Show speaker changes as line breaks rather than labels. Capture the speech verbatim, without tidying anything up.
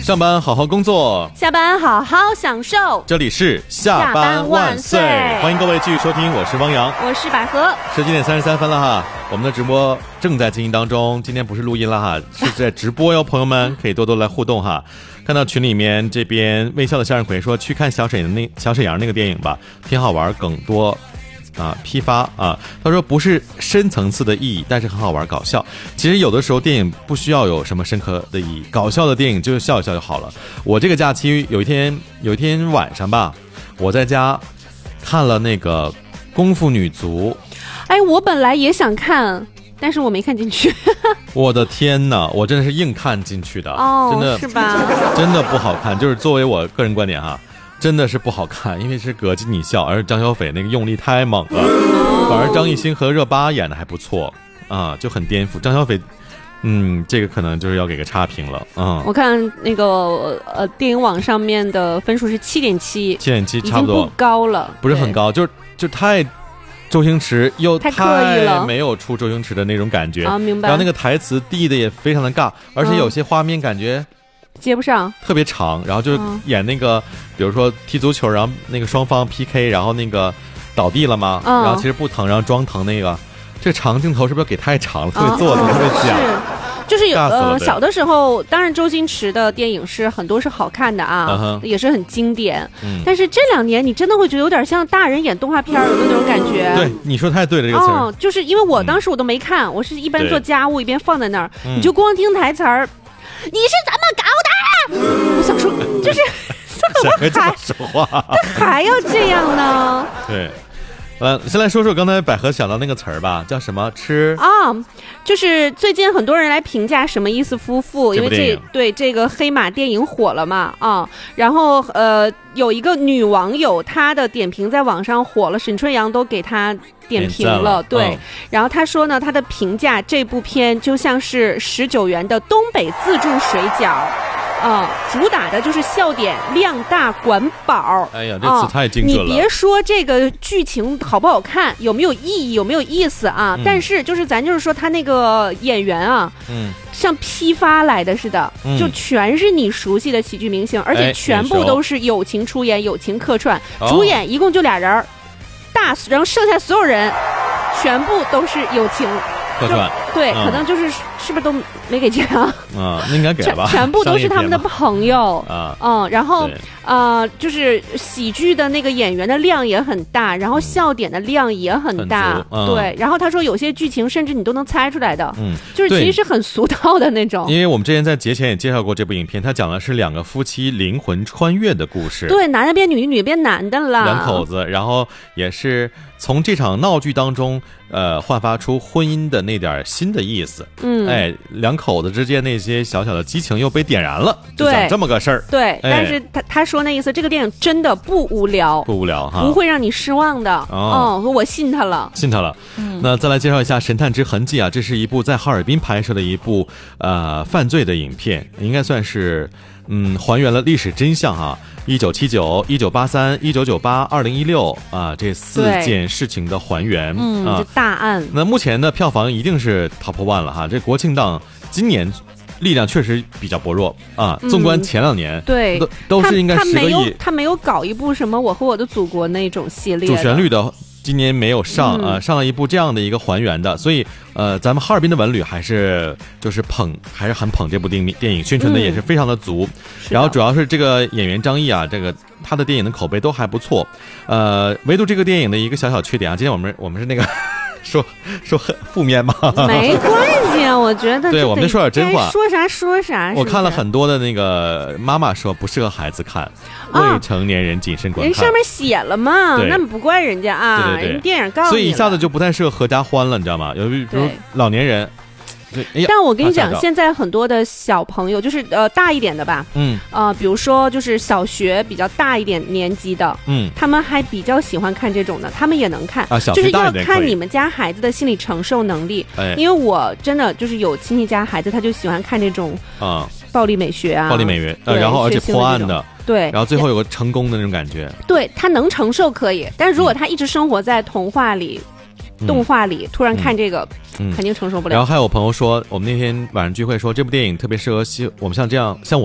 上班好好工作，
下班好好享受。
这里是下班万岁，欢迎各位继续收听，我是汪洋，
我是百合。
十九点三十三分了哈，我们的直播正在进行当中，今天不是录音了哈，是在直播哟，朋友们可以多多来互动哈。看到群里面这边微笑的向日葵说，去看小沈那小沈阳那个电影吧，挺好玩，梗多。啊，批发啊，他说不是深层次的意义，但是很好玩搞笑。其实有的时候电影不需要有什么深刻的意义，搞笑的电影就是笑一笑就好了。我这个假期有一天有一天晚上吧，我在家看了那个功夫女足。
哎，我本来也想看，但是我没看进去。
我的天哪，我真的是硬看进去的，
哦，
真的
是吧？
真的不好看，就是作为我个人观点哈。真的是不好看，因为是葛基你笑，而张小斐那个用力太猛了，反而张艺兴和热巴演的还不错啊，就很颠覆。张小斐，嗯，这个可能就是要给个差评了啊。
我看那个呃电影网上面的分数是七点七，
七点七差不多，
已经不高了，
不是很高，就是就太周星驰又
太刻意了，
没有出周星驰的那种感觉
啊，明白。
然后那个台词递的也非常的尬，而且有些画面感觉。嗯
接不上，
特别长，然后就是演那个、嗯，比如说踢足球，然后那个双方 P K， 然后那个倒地了嘛、嗯，然后其实不疼，然后装疼那个，这长镜头是不是给太长了？特别做的特别假。
是，就是有呃小的时候，当然周星驰的电影是很多是好看的啊，嗯、也是很经典、嗯。但是这两年你真的会觉得有点像大人演动画片的那种感觉。
对，你说太对了，这个词儿、哦。
就是因为我当时我都没看，嗯、我是一边做家务一边放在那儿，你就光听台词儿。你是怎么搞的？我想说，就是怎么还
说话，
还要这样呢？
对，呃，先来说说刚才百合想到那个词儿吧，叫什么？吃
啊、哦，就是最近很多人来评价什么意思夫妇，因为这对这个黑马电影火了嘛啊、哦，然后呃，有一个女网友她的点评在网上火了，沈春阳都给她。点评了，对、嗯，然后他说呢，他的评价这部片就像是十九元的东北自助水饺，啊、呃，主打的就是笑点量大管饱。
哎呀，这词太精准了、呃。
你别说这个剧情好不好看，有没有意义，有没有意思啊？嗯、但是就是咱就是说他那个演员啊，嗯，像批发来的似的、嗯，就全是你熟悉的喜剧明星，而且全部都是友情出演、友情客串，哎、主演一共就俩人。大，然后剩下所有人全部都是友情
客串，
对、
嗯，
可能就是是不是都没给钱啊？
啊、嗯，应该给了吧？
全部都是他们的朋友
啊，
嗯，然后呃，就是喜剧的那个演员的量也很大，然后笑点的量也很大，
嗯、
对。然后他说有些剧情甚至你都能猜出来的，
嗯，
就是其实是很俗套的那种。
因为我们之前在节前也介绍过这部影片，它讲的是两个夫妻灵魂穿越的故事，
对，男的变女，女的变男的了，
两口子，然后也是从这场闹剧当中。呃，焕发出婚姻的那点新的意思，嗯，哎，两口子之间那些小小的激情又被点燃了，
对，
讲这么个事儿，
对，
哎、
但是他他说那意思，这个电影真的不无聊，
不无聊哈，
不会让你失望的，
哦，
嗯，我信他了，
信他了。嗯，那再来介绍一下《神探之痕迹》啊，这是一部在哈尔滨拍摄的一部呃犯罪的影片，应该算是嗯还原了历史真相哈。一九七九、一九八三、一九九八、二零一六啊，这四件事情的还原，
嗯，
啊，
这大案。
那目前的票房一定是 top one 了哈。这国庆档今年力量确实比较薄弱啊。纵观前两年，
嗯、对，
都都是应该十个亿。
他没有搞一部什么《我和我的祖国》那种系列
主旋律的。今年没有上啊、嗯呃，上了一部这样的一个还原的，所以呃，咱们哈尔滨的文旅还是就是捧，还是很捧这部电影，电影宣传的也是非常的足。嗯、然后主要是这个演员张译啊，这个他的电影的口碑都还不错，呃，唯独这个电影的一个小小缺点啊，今天我们我们是那个说说很负面吗？
没关系啊，我觉得
对，我们就说点真话，
说啥说啥。
我看了很多的那个妈妈说不适合孩子看。啊、未成年人谨慎观看，
人上面写了嘛，那不怪人家啊，
对对对，
人电影告诉你，
所以一下子就不太适合合家欢了，你知道吗？有比如老年人。
哎、但我跟你讲，现在很多的小朋友，就是呃大一点的吧，嗯，呃，比如说就是小学比较大一点年级的，嗯，他们还比较喜欢看这种的，他们也能看，
啊，
就是要看你们家孩子的心理承受能力。哎，因为我真的就是有亲戚家孩子，他就喜欢看这种啊暴力美学啊，
暴力美学，呃，然后而且破案的。
对，
然后最后有个成功的那种感觉。
对，他能承受可以，但是如果他一直生活在童话里、嗯、动画里，突然看这个，嗯、肯定承受不了。
然后还有朋友说，我们那天晚上聚会说，这部电影特别适合我们像这样像我们。